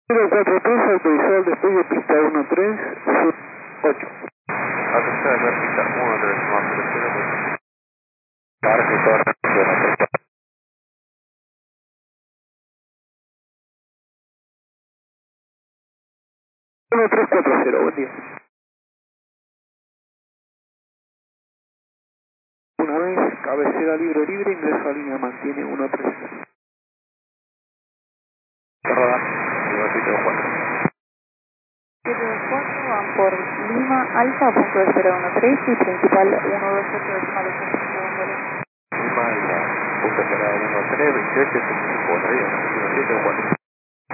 043, autorizado el despegue pista 13, sur 8. Autorizado pista 13, norte de 08. Parque Torre, 1340, buen día. Una vez, cabecera libre, ingreso a línea mantiene 130. Roda, 724. 724 van por Lima Alfa, punto de 013 y principal 128 decimales 5 Lima Alfa, punto esperado 13, 28, 54, 724.